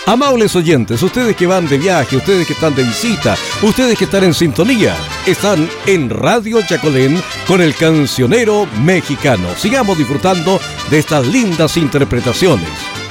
Amables oyentes, ustedes que van de viaje, ustedes que están de visita, ustedes que están en sintonía, están en Radio Chacolén con el cancionero mexicano. Sigamos disfrutando de estas lindas interpretaciones.